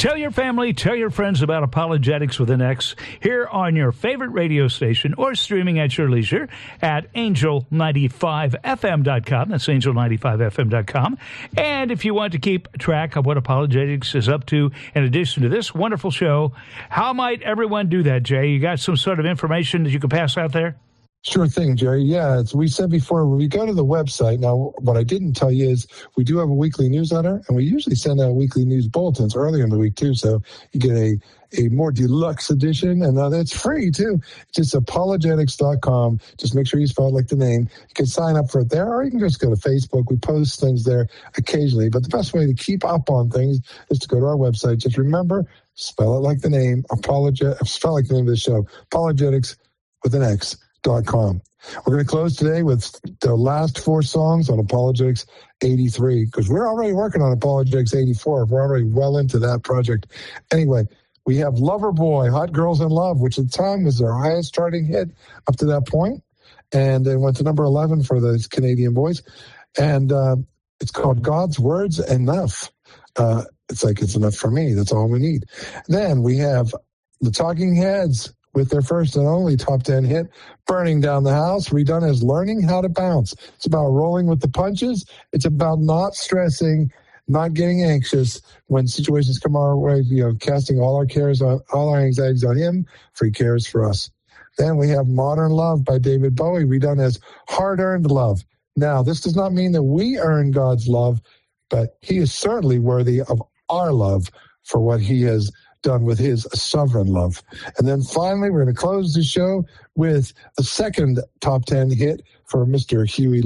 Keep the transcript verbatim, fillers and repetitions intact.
Tell your family, tell your friends about Apologetics with an X here on your favorite radio station or streaming at your leisure at angel ninety-five f m dot com. That's angel ninety-five f m dot com. And if you want to keep track of what Apologetics is up to in addition to this wonderful show, how might everyone do that, Jay? You got some sort of information that you can pass out there? Sure thing, Jerry. Yeah, as we said before, when we go to the website, now what I didn't tell you is we do have a weekly newsletter, and we usually send out weekly news bulletins earlier in the week, too, so you get a, a more deluxe edition, and uh, that's free, too. It's just apologetics dot com. Just make sure you spell it like the name. You can sign up for it there, or you can just go to Facebook. We post things there occasionally, but the best way to keep up on things is to go to our website. Just remember, spell it like the name, apologet, spell like the name of the show, Apologetics with an X. Dot com. We're going to close today with the last four songs on Apologetics eighty-three, because we're already working on Apologetics eighty-four. We're already well into that project. Anyway, we have Loverboy, Hot Girls in Love, which at the time was their highest charting hit up to that point, and it went to number eleven for the Canadian boys. And uh, it's called God's Words Enough. Uh, it's like, it's enough for me. That's all we need. Then we have the Talking Heads with their first and only top ten hit, Burning Down the House, redone as Learning How to Bounce. It's about rolling with the punches. It's about not stressing, not getting anxious when situations come our way, you know, casting all our cares on, all our anxieties on him, for he cares for us. Then we have Modern Love by David Bowie, redone as Hard-Earned Love. Now, this does not mean that we earn God's love, but he is certainly worthy of our love for what he has done with his sovereign love. And then finally, we're going to close the show with a second top ten hit for Mister Huey